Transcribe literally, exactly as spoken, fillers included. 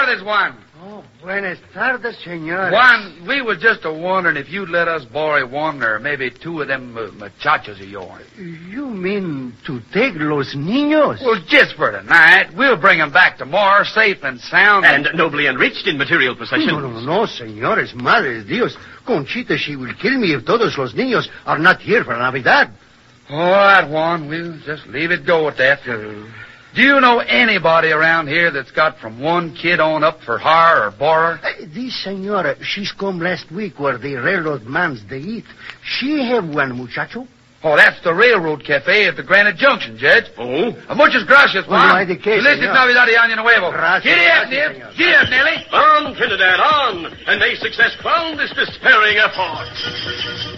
tardes, Juan. Oh, buenas tardes, senor. Juan, we was just a wondering if you'd let us borrow one or maybe two of them uh, muchachos of yours. You mean to take los niños? Well, just for tonight. We'll bring them back tomorrow, safe and sound. And nobly enriched in material possessions. No, no, no, señores. Madre de Dios. Conchita, she will kill me if todos los niños are not here for Navidad. All right, Juan. We'll just leave it go at that. Uh, Do you know anybody around here that's got from one kid on up for hire or borrow? Uh, this senora, she's come last week where the railroad mans they eat. She have one muchacho. Oh, that's the Railroad Cafe at the Granite Junction, Judge. Oh? Uh, muchas gracias, Juan. Oh, no hay de qué, Felices señor. Navidad y Año Nuevo. Gracias, Giddy up, gracias, Nib. señor. Giddy up, Nellie. On, Trinidad, on! And may success crown this despairing effort.